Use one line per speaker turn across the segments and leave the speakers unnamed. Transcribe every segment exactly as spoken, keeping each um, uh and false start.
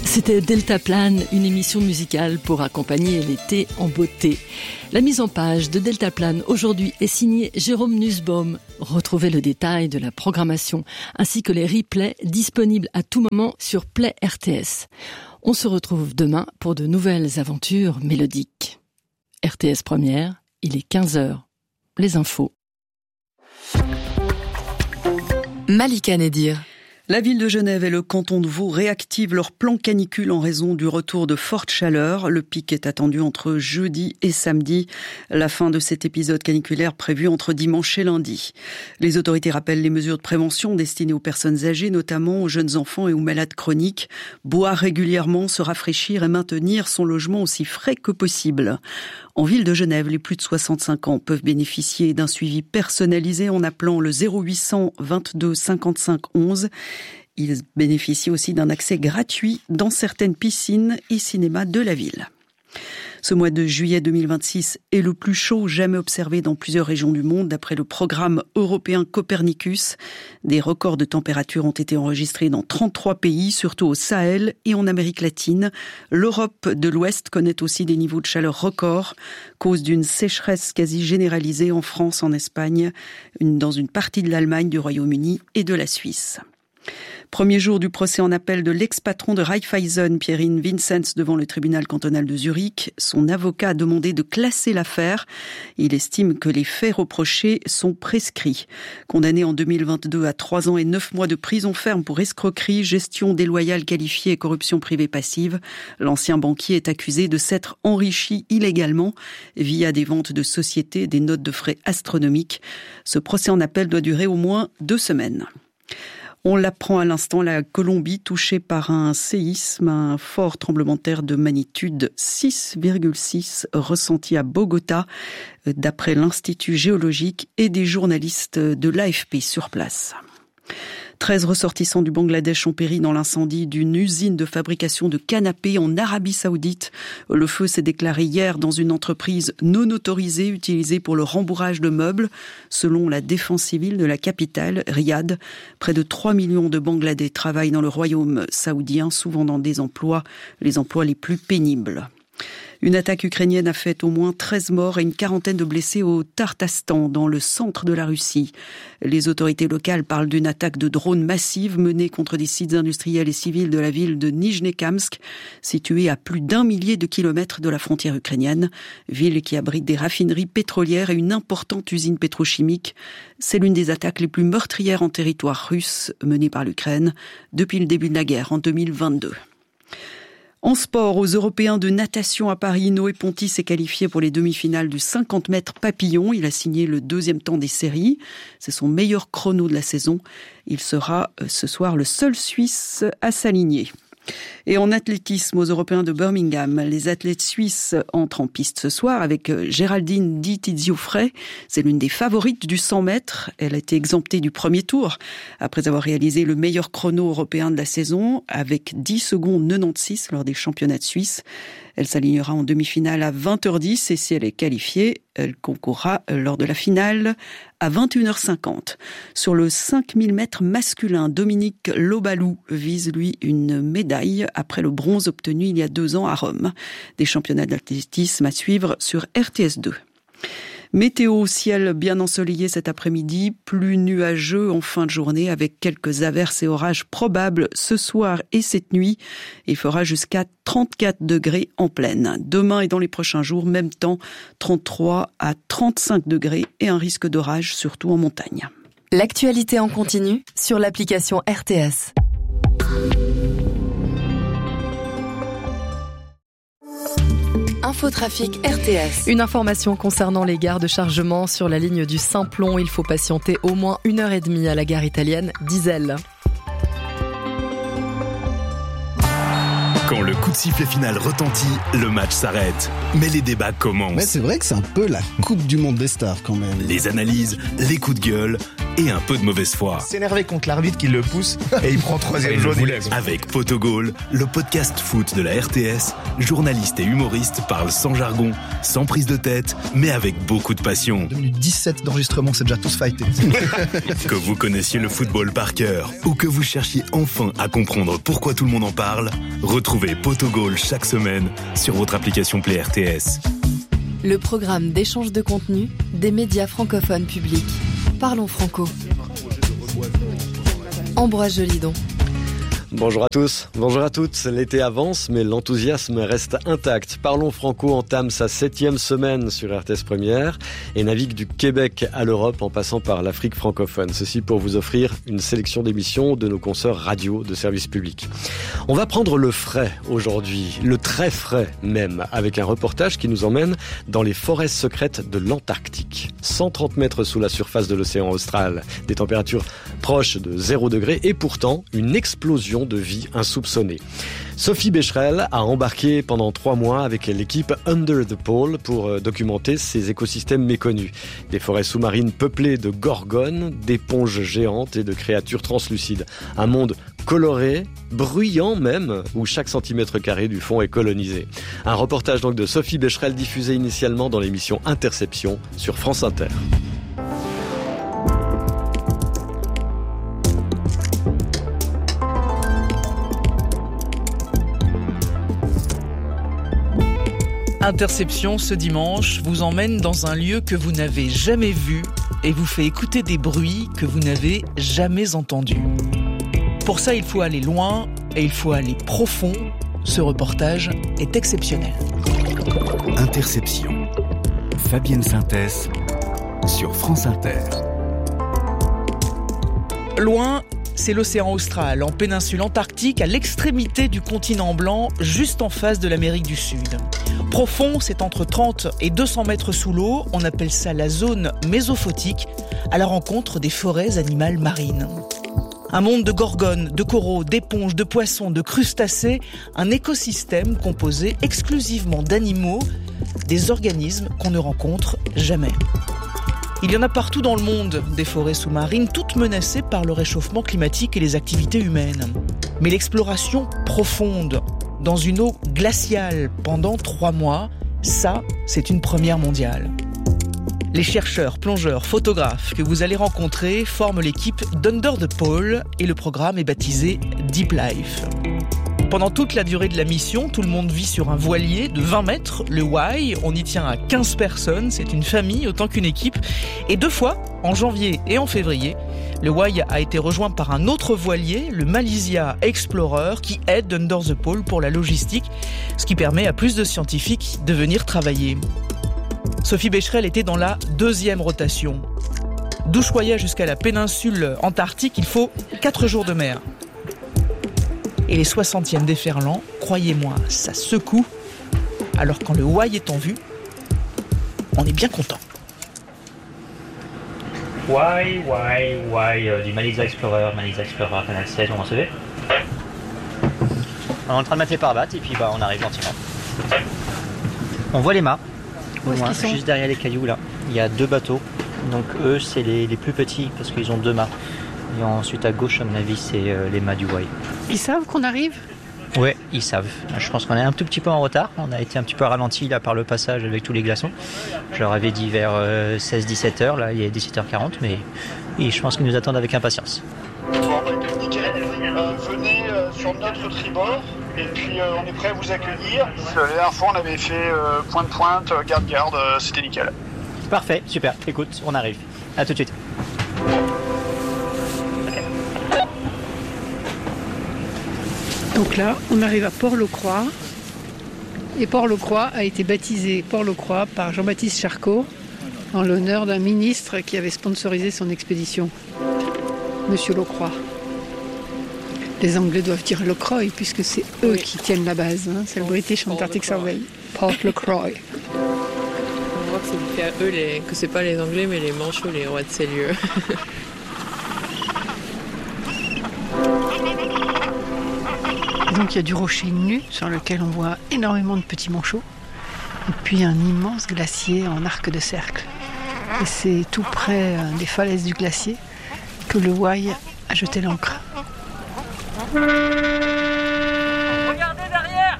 C'était Deltaplane, une émission musicale pour accompagner l'été en beauté. La mise en page de Deltaplane aujourd'hui est signée Jérôme Nussbaum. Retrouvez le détail de la programmation ainsi que les replays disponibles à tout moment sur Play R T S. On se retrouve demain pour de nouvelles aventures mélodiques. R T S Première, il est quinze heures. Les infos.
Malika Nedir.
La ville de Genève et le canton de Vaud réactivent leur plan canicule en raison du retour de fortes chaleurs. Le pic est attendu entre jeudi et samedi. La fin de cet épisode caniculaire prévu entre dimanche et lundi. Les autorités rappellent les mesures de prévention destinées aux personnes âgées, notamment aux jeunes enfants et aux malades chroniques. Boire régulièrement, se rafraîchir et maintenir son logement aussi frais que possible. En ville de Genève, les plus de soixante-cinq ans peuvent bénéficier d'un suivi personnalisé en appelant le zéro huit cents vingt-deux cinquante-cinq onze. Ils bénéficient aussi d'un accès gratuit dans certaines piscines et cinémas de la ville. Ce mois de juillet deux mille vingt-six est le plus chaud jamais observé dans plusieurs régions du monde, d'après le programme européen Copernicus. Des records de température ont été enregistrés dans trente-trois pays, surtout au Sahel et en Amérique latine. L'Europe de l'Ouest connaît aussi des niveaux de chaleur records, cause d'une sécheresse quasi généralisée en France, en Espagne, dans une partie de l'Allemagne, du Royaume-Uni et de la Suisse. Premier jour du procès en appel de l'ex-patron de Raiffeisen, Pierin Vinzenz, devant le tribunal cantonal de Zurich. Son avocat a demandé de classer l'affaire. Il estime que les faits reprochés sont prescrits. Condamné en deux mille vingt-deux à trois ans et neuf mois de prison ferme pour escroquerie, gestion déloyale qualifiée et corruption privée passive, l'ancien banquier est accusé de s'être enrichi illégalement via des ventes de sociétés et des notes de frais astronomiques. Ce procès en appel doit durer au moins deux semaines. On l'apprend à l'instant, la Colombie touchée par un séisme, un fort tremblement de terre de magnitude six virgule six ressenti à Bogota, d'après l'Institut géologique et des journalistes de l'A F P sur place. treize ressortissants du Bangladesh ont péri dans l'incendie d'une usine de fabrication de canapés en Arabie Saoudite. Le feu s'est déclaré hier dans une entreprise non autorisée utilisée pour le rembourrage de meubles. Selon la défense civile de la capitale, Riyad, près de trois millions de Bangladais travaillent dans le royaume saoudien, souvent dans des emplois, les emplois les plus pénibles. Une attaque ukrainienne a fait au moins treize morts et une quarantaine de blessés au Tartastan, dans le centre de la Russie. Les autorités locales parlent d'une attaque de drones massive menée contre des sites industriels et civils de la ville de Nijnekamsk, située à plus d'un millier de kilomètres de la frontière ukrainienne, ville qui abrite des raffineries pétrolières et une importante usine pétrochimique. C'est l'une des attaques les plus meurtrières en territoire russe menée par l'Ukraine depuis le début de la guerre en deux mille vingt-deux. En sport, aux Européens de natation à Paris, Noé Ponty s'est qualifié pour les demi-finales du cinquante mètres papillon. Il a signé le deuxième temps des séries. C'est son meilleur chrono de la saison. Il sera ce soir le seul Suisse à s'aligner. Et en athlétisme, aux Européens de Birmingham, les athlètes suisses entrent en piste ce soir avec Géraldine Di Tizio-Frey. C'est l'une des favorites du cent mètres. Elle a été exemptée du premier tour après avoir réalisé le meilleur chrono européen de la saison avec dix secondes quatre-vingt-seize lors des championnats de Suisse. Elle s'alignera en demi-finale à vingt heures dix et si elle est qualifiée, elle concourra lors de la finale à vingt et une heures cinquante. Sur le cinq mille mètres masculin, Dominique Lobalou vise lui une médaille après le bronze obtenu il y a deux ans à Rome. Des championnats d'athlétisme à suivre sur R T S deux. Météo, ciel bien ensoleillé cet après-midi, plus nuageux en fin de journée avec quelques averses et orages probables ce soir et cette nuit. Il fera jusqu'à trente-quatre degrés en plaine. Demain et dans les prochains jours, même temps, trente-trois à trente-cinq degrés et un risque d'orage surtout en montagne.
L'actualité en continu sur l'application R T S. Infotrafic R T S.
Une information concernant les gares de chargement sur la ligne du Simplon. Il faut patienter au moins une heure et demie à la gare italienne d'Iselle.
Quand le coup de sifflet final retentit, le match s'arrête. Mais les débats commencent.
Mais c'est vrai que c'est un peu la Coupe du Monde des stars quand même.
Les analyses, les coups de gueule, et un peu de mauvaise foi.
S'énerver contre l'arbitre qui le pousse et il prend troisième jaune.
Avec Potogol, le podcast foot de la R T S, journalistes et humoristes parlent sans jargon, sans prise de tête, mais avec beaucoup de passion.
deux minutes dix-sept d'enregistrement, c'est déjà tous fightés.
Que vous connaissiez le football par cœur ou que vous cherchiez enfin à comprendre pourquoi tout le monde en parle, retrouvez Potogol chaque semaine sur votre application Play R T S.
Le programme d'échange de contenu des médias francophones publics. Parlons franco. Ambroise Jolidon.
Bonjour à tous, bonjour à toutes. L'été avance, mais l'enthousiasme reste intact. Parlons Franco entame sa septième semaine sur R T S Première et navigue du Québec à l'Europe en passant par l'Afrique francophone. Ceci pour vous offrir une sélection d'émissions de nos consoeurs radio de service public. On va prendre le frais aujourd'hui, le très frais même, avec un reportage qui nous emmène dans les forêts secrètes de l'Antarctique. cent trente mètres sous la surface de l'océan austral, des températures proches de zéro degré et pourtant une explosion de vie insoupçonnée. Sophie Becherel a embarqué pendant trois mois avec l'équipe Under the Pole pour documenter ces écosystèmes méconnus. Des forêts sous-marines peuplées de gorgones, d'éponges géantes et de créatures translucides. Un monde coloré, bruyant même, où chaque centimètre carré du fond est colonisé. Un reportage donc de Sophie Becherel diffusé initialement dans l'émission Interception sur France Inter.
Interception ce dimanche vous emmène dans un lieu que vous n'avez jamais vu et vous fait écouter des bruits que vous n'avez jamais entendus. Pour ça, il faut aller loin et il faut aller profond. Ce reportage est exceptionnel.
Interception. Fabienne Synthèse sur France Inter.
Loin, c'est l'océan austral, en péninsule antarctique, à l'extrémité du continent blanc, juste en face de l'Amérique du Sud. Profond, c'est entre trente et deux cents mètres sous l'eau. On appelle ça la zone mésophotique, à la rencontre des forêts animales marines. Un monde de gorgones, de coraux, d'éponges, de poissons, de crustacés, un écosystème composé exclusivement d'animaux, des organismes qu'on ne rencontre jamais. Il y en a partout dans le monde, des forêts sous-marines, toutes menacées par le réchauffement climatique et les activités humaines. Mais l'exploration profonde, dans une eau glaciale pendant trois mois, ça, c'est une première mondiale. Les chercheurs, plongeurs, photographes que vous allez rencontrer forment l'équipe d'Under the Pole et le programme est baptisé Deep Life. Pendant toute la durée de la mission, tout le monde vit sur un voilier de vingt mètres, le Y. On y tient à quinze personnes, c'est une famille autant qu'une équipe. Et deux fois, en janvier et en février, le Y a été rejoint par un autre voilier, le Malaysia Explorer, qui aide Under the Pole pour la logistique, ce qui permet à plus de scientifiques de venir travailler. Sophie Becherel était dans la deuxième rotation. D'Ushuaïa jusqu'à la péninsule antarctique, il faut quatre jours de mer. Et les soixantièmes déferlants, croyez-moi, ça secoue. Alors quand le Y est en vue, on est bien content.
Y, Y, Y euh, du Malaysia Explorer, Malaysia Explorer, canal seize, on en recevait. On est en train de mettre les pare-battes et puis bah, on arrive gentiment. On voit les mâts, au moins, juste derrière les cailloux là. Il y a deux bateaux, donc eux c'est les, les plus petits parce qu'ils ont deux mâts. Et ensuite à gauche, à mon avis, c'est euh, les mâts du Y.
Ils savent qu'on arrive ?
Ouais, ils savent. Je pense qu'on est un tout petit peu en retard. On a été un petit peu ralenti là par le passage avec tous les glaçons. Je leur avais dit vers euh, seize dix-sept heures, là il est dix-sept heures quarante, mais et je pense qu'ils nous attendent avec impatience.
Bon, bah, nickel. Euh, venez euh, sur notre tribord et puis euh, on est prêt à vous accueillir. La dernière fois on avait fait euh, point de pointe, garde-garde, euh, c'était nickel.
Parfait, super. Écoute, on arrive. À tout de suite.
Donc là, on arrive à Port-le-Croix. Et Port-le-Croix a été baptisé Port-le-Croix par Jean-Baptiste Charcot en l'honneur d'un ministre qui avait sponsorisé son expédition, Monsieur Locroix. Les Anglais doivent dire Locroix puisque c'est eux oui. qui tiennent la base. Hein. C'est le British Antarctic Survey. Port-le-Croix.
On voit que c'est à eux les... que c'est pas les Anglais mais les Manchots les rois de ces lieux.
Donc il y a du rocher nu sur lequel on voit énormément de petits manchots et puis un immense glacier en arc de cercle. Et c'est tout près des falaises du glacier que le Wye a jeté l'ancre.
Regardez derrière.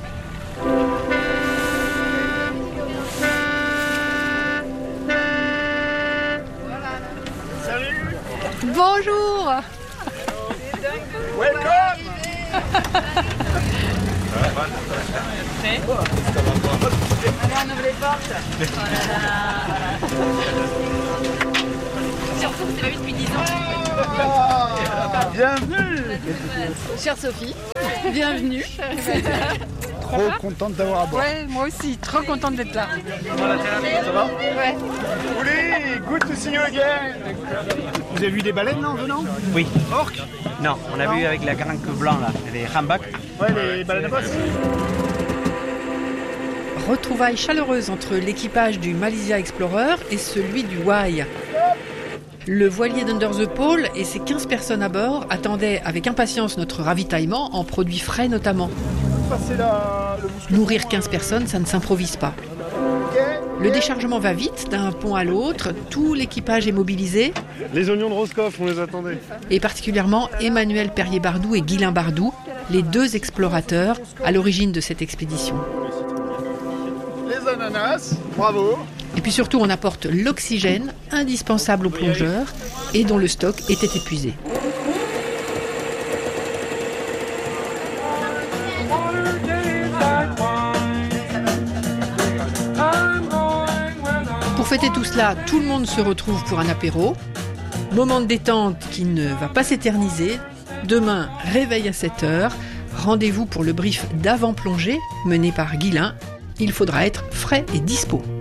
Salut.
Bonjour.
Welcome.
Allez, on ouvre les portes. Surtout que c'est pas vu depuis dix ans.
Bienvenue.
Chère Sophie, bienvenue.
Trop contente d'avoir à bord.
Ouais, moi aussi, trop contente d'être là.
Ça va?
Ouais.
Ouli, good to see you again. Vous avez vu des baleines en venant?
Oui.
Orques?
Non, on a vu avec la granque blanc là, les rambaks.
Ouais, les baleines à bosse.
Retrouvailles chaleureuses entre l'équipage du Malaysia Explorer et celui du Wye. Le voilier d'Under the Pole et ses quinze personnes à bord attendaient avec impatience notre ravitaillement en produits frais notamment. Nourrir quinze personnes, ça ne s'improvise pas. Le déchargement va vite d'un pont à l'autre, tout l'équipage est mobilisé.
Les oignons de Roscoff, on les attendait.
Et particulièrement Emmanuel Perrier-Bardou et Guylain Bardou, les deux explorateurs à l'origine de cette expédition.
Les ananas, bravo.
Et puis surtout, on apporte l'oxygène indispensable aux plongeurs et dont le stock était épuisé. Pour fêter tout cela, tout le monde se retrouve pour un apéro. Moment de détente qui ne va pas s'éterniser. Demain, réveil à sept heures. Rendez-vous pour le brief d'avant-plongée mené par Guylain. Il faudra être frais et dispo.